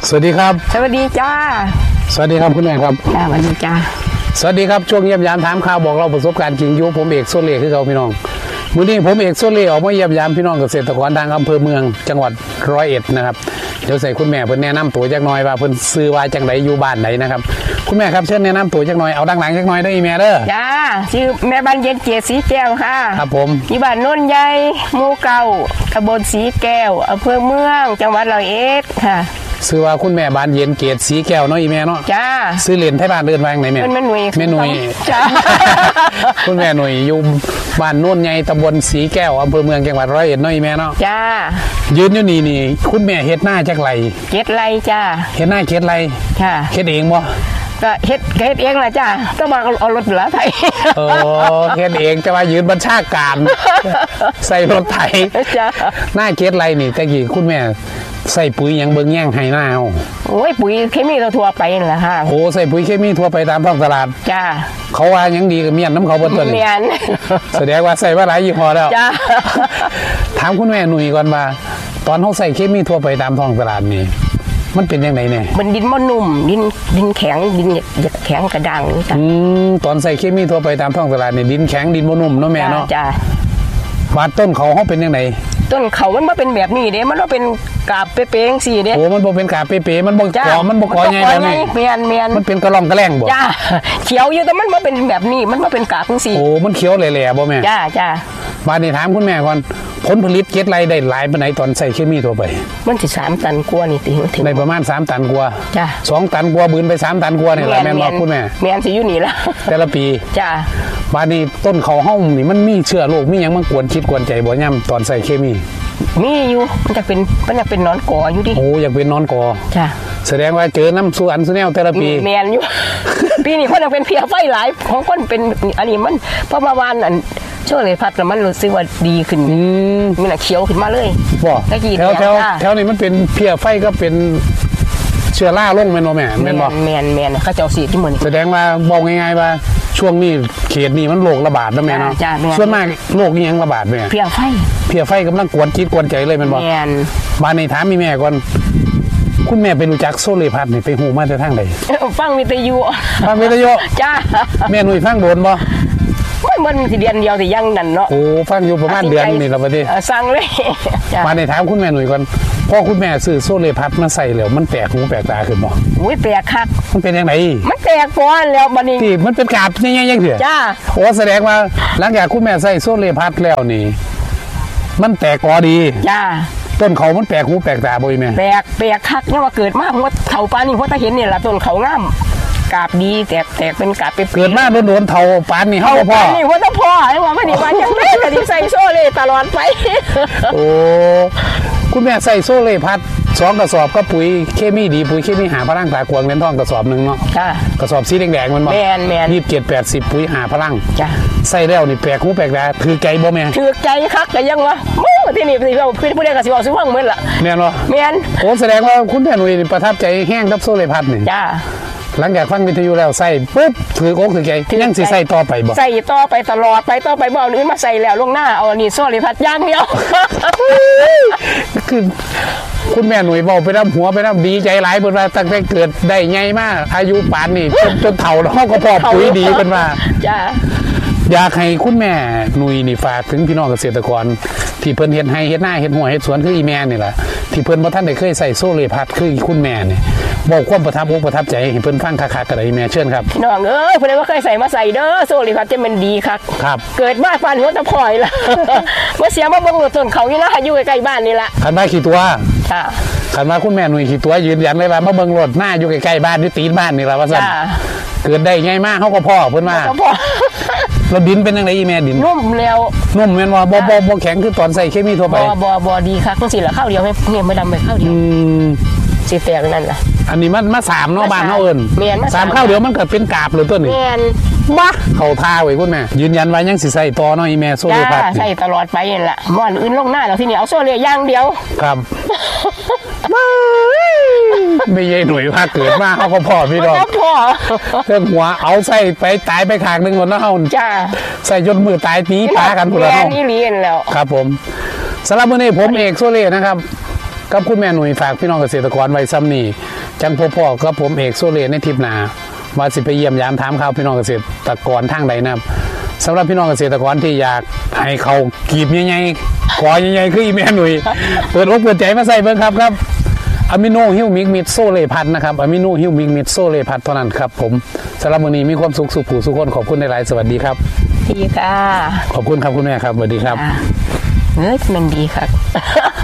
สวัสดีครับสวัสดีจ้าสวัสดีครับคุณแม่ครับจ้าสวัสดีจ้าสวัสดีครับช่วงเยี่ยมยามถามข่าวบอกเราประสบการณ์จริงอยู่ผมเอกโซเล่คือเขาพี่น้องมื้อนี้ผมเอกโซเล่ออกมาเยี่ยมยามพี่น้องเกษตรกรทางอำเภอเมืองจังหวัด101นะครับเดี๋ยวใส่คุณแม่เพิ่นแนะนำตัวจักหน่อยว่าเพิ่นซื้อว่าจังไดอยู่บ้านไหนนะครับคุณแม่ครับเชิญแนะนำตัวจักหน่อยเอาดังหลังจักหน่อยได้อีแม่เด้อจ้าชื่อแม่บ้านเย็นเกียรติสีแก้วค่ะครับผมอยู่บ้านโน่นใหญ่หมู่เก่าตำบลสีแก้วอำเภอเมืองจังหวัด101ค่ะซื้อว่าคุณแม่บ้านเย็นเกตสีแก้วเนาะอีแม่เนาะจ้าซื้อเหรียญไทยบ้านเดินวางไหนแม่แม่หนุ่ยแม่หนุ่ยจ้าคุณแม่หนุ่ยอยู่บ้านโน่นใหญ่ตำบลสีแก้วอำเภอเมืองจังหวัด101เนาะอีแม่เนาะจ้ายืนอยู่นี่คุณแม่เฮ็ดหน้าจักไรเฮ็ดไรจ้าเฮ็ดหน้าเฮ็ดไรค่ะเฮ็ดเองบ่ก็เฮ็ดเองล่ะจ้าต้องมาเอารถเหลือไถโอ้เฮ็ดเองแต่ว่ายืนบัญชาการใส่รถไถจ้าหน้าเฮ็ดไรนี่ตะกี้คุณแม่ใส่ปุ๋ยยังเบิ่งแย่งให้หน้าเอาโอ้ยปุ๋ยเคมีทั่วไปนั่นแหละค่ะโอ้ใส่ปุ๋ยเคมีทั่วไปตามท้องตลาดจ้าเขาว่ายังดีกับเมียนน้ำเขาเบิ่นตัวนี้เมียนแสดงว่าใส่ว่าหลายยี่ห้อแล้วจ้าถามคุณแม่หนุ่ยก่อนว่าตอนเขาใส่เคมีทั่วไปตามท้องตลาดนี่มันเป็นยังไงเนี่ยมันดินมันนุ่มดินแข็งดินแข็งกระด้างจ้ะตอนใส่เคมีทั่วไปตามท้องตลาดนี่ดินแข็งดินมันนุ่มเนาะแม่เนาะจ้าบาดต้นเขาเป็นยังไงต้นเขามันมาเป็นแบบนี้เด้มันว่าเป็นกาบเป๊ะๆสิเด้โอ้มันบ่เป็นกาบเป๊ะๆมันบ่กอมันบ่กอใหญ่แบบนี้เมียนมันเป็นกระรองกระแรงบ่จ้าเขียวอยู่แต่มันบ่เป็นแบบนี้มันบ่เป็นกาบจังซี่โอ้มันเขียวแหล่ๆบ่แม่จ้าบาดนี้ถามคุณแม่ก่อนผลผลิตเก็ดไรได้หลายปานไหนตอนใส่เคมีทั่วไปมันสิ3ตันกว่านี่ถึงได้ประมาณ3ตันกว่าจ้า 2ตันกว่าบืนไป3ตันกว่านี่แหละแม่นบ่คุณแม่แม่นสิอยู่นี่ล่ะแต่ละปีจ้าบาดนี้ต้นเขาเฮานี่มันมีเชื้อโรคมีหยังมากวนคิดกวนใจบ่ย่ำตอนใส่เคมีมีอยู่มันจะเป็นนอนกออยู่ดิโอ้อยากเป็นนอนกอจ้าแสดงว่าเจอน้ำสุอันสุแนวแต่ละปีแม่นอยู่ ปีนี้คนยังเป็นเพียไฟหลายของคนเป็นอันนี้มันเพราะมาวานอันช่วงเลยพัดแล้วมันรู้สึกว่าดีขึ้นมันเขียวขึ้นมาเลยบ่แถวนี้มันเป็นเพียไฟก็เป็นเชื้อราลงแม่นบ่แม่แม่นบ่แม่นเขาเจ้าสีที่มื้อนี้แสดงว่าบอกง่ายๆว่าช่วงนี้เขตนี้มันโรคระบาดนะแม่เนาะส่วนมากโรคนี้ยังระบาดแม่เพียไฟกำลังกวนจิตกวนใจเลยแม่นบ่บ้านนี้ถามแม่ก่อนคุณแม่เป็นรู้จักโซเลพัดนี่ไปหูมาแต่ทางใดฟังวิทยุจ้าแม่หนุ่ยฟังโดนบ่มันสิเดือนเดียวสิยังนั่นเนาะโอ้ฟังอยู่ประมาณเดือนนี่ละบัดนี้สั่งเลยมาในถามคุณแม่หนุ่ยก่อนพ่อคุณแม่ซื้อโซเลพัดมาใส่แล้วมันแปลกหูแปลกตาขึ้นบ่อุ้ยแปลกคักมันเป็นยังไงมันแปลกก่อนแล้วบัดนี้ที่มันเป็นกาบใหญ่ๆจังซี่จ้าโอ้แสดงว่าหลังจากคุณแม่ใส่โซเลพัดแล้วนี่มันแตกกอดีจ้าต้นเขามันแปลกหูแปลกตาบ่อีแม่แปลกคักเนี่ยว่าเกิดมาว่าเฒ่าปานนี้เพราะถ้าเห็นนี่ล่ะต้นเขางามกาบดีแตกเป็นกาบไปเกิดมาโดนเฒ่าปานนี่เฮาพ่อนี่ว่าต้องพ่อไอ้ว่ามันนี่ว่ายังไงก็สิใส่โซเล่ตลอดไปโอ้คุณแม่ใส่โซเล่พัด2กระสอบก็ปุ๋ยเคมีดีปุ๋ยเคมีหาพลังตากวงเงินทองกระสอบนึงเนาะกระสอบสีแดงๆมันบ่แม่น 27-80ปุ๋ยหาพลังจ้ะใส่แล้วนี่แปลกหูแปลกตาถือใจบ่แม่ถือใจคักก็ยังวะที่นี่สิว่าผู้ใดก็สิเว้าสิฟังเหมือนล่ะแม่นบ่แม่นโอ้แสดงว่าคุณแม่หนุ่ยประทับใจแห้งกับโซเล่พัดนี่จ้าหลังจากฟังวิทยุแล้วใส่ปุ๊บถือโอ๊กถือใจยังสิใส่ต่อไปบ่ใส่ต่อไปตลอดไปต่อไปบ่เอาอื่นมาใส่แล้วลงหน้าเอานี่โซเล่พัดอย่างเดียวคือคุณแม่หนุ่ยบอกไปน้ำหัวไปน้ำดีใจหลายเพิ่นว่าตั้งแต่เกิดได้ไงมาอายุป่านนี่จนเฒ่าแล้วก็พอปุ๋ยดีเพิ่นว่าจ้าอยากให้คุณแม่หนุ่ยนี่ฝากถึงพี่น้องเกษตรกรที่เพิ่นเฮ็ดไร่เฮ็ดนาเฮ็ดหัวเฮ็ดสวนคืออีแม่นี่ล่ะที่เพิ่นบ่ทันได้เคยใส่โซเลพัดคือคุณแม่นี่บอกความประทับใจให้เพิ่นฟังคักๆก็ได้แม่เชิญครับน้องเอ้ยเพิ่นว่าเคยใส่มาใส่เด้อโซเลพัดจะมันดีครับเกิดมาปานหัวตะพอยล่ะบ่เสียมาเบิ่งต้นเขาอยู่นะอยู่ใกล้ๆบ้านนี่ล่ะคันว่าขี้ตัวค่ะคันว่าคุณแม่หนุ่ยขี้ตัวยืนยันเลยว่ามาเบิ่งรถหน้าอยู่ใกล้ๆบ้านอยู่ตีนบ้านนี่ล่ะว่าซั่นเกิดได้ไงมาเฮาก็พ่อเพิ่นว่าเราดินเป็นจังได๋อีแม่ดินนุ่มแล้วนุ่มแม่นว่าบ่แข็งคือตอนใส่เคมีทั่วไปบ่ดีคักจังซี่ล่ะข้าวเดียวให้ไม่ดำไปข้าวเดียวสิแตกนั่นล่ะอันนี้มันมา3เนาะบ้านเฮาเอิ้น3ข้าวเดียวมันก็เป็นกาบเลยตัวนี้แม่นบ้าเข้าท่าไว้คุณแม่ยืนยันว่ายังสิใส่ต่อเนาะอีแม่โซเลพัดใส่ตลอดไปนั่นล่ะบ่อนอื่นลงหน้าแล้วทีนี้เอาโซเลอย่างเดียวครับไม่ใช่หน่วยว่าเกิดมาเขาก็พ่อพี่น้องเรื่องหัวเอาใส่ไปตายไปขางนึงหมดแล้วเฮาจ้าใส่จนมือตายตีปลากันหมดแล้วเฮานี่เรียนแล้วครับผมสำหรับมื้อนี้ผมเอกโซเล่นะครับกับคุณแม่หนุ่ยฝากพี่น้องเกษตรกรไว้ซ้ำนี่จังพ่อกับผมเอกโซเลในทริปหน้าว่าสิไปเยี่ยมยามถามข่าวพี่น้องเกษตรกรทางใดนะครับสำหรับพี่น้องเกษตรกรที่อยากให้เขากีบใหญ่ๆขอใหญ่ๆคืออีแม่หนุ่ยเปิดอกเปิดใจมาใส่เบิ่งครับอะมิโนฮิวมิกมิดโซเลพัดนะครับอะมิโนฮิวมิกมิดโซเลพัดเท่านั้นครับผมสำหรับมื้อนี้มีความสุขสุขผู้สุขคนขอบคุณหลายๆสวัสดีครับดีค่ะขอบคุณครับคุณแม่ครับสวัสดีครับเฮ้ยมันดีค่ะ